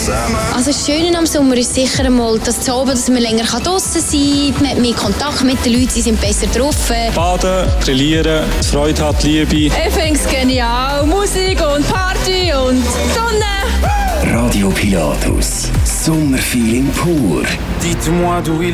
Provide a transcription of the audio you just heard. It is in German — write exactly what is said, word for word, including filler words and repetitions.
zusammen. Also das Schöne am Sommer ist sicher einmal, dass zu oben, dass man länger draussen sein kann, man hat mehr Kontakt mit den Leuten, sie sind besser drauf. Baden, grillieren, Freude hat, Liebe. Ich finde es genial. Musik und Party und Sonne. Radio Pilatus. Sommerfeeling pur. Dites-moi d'où il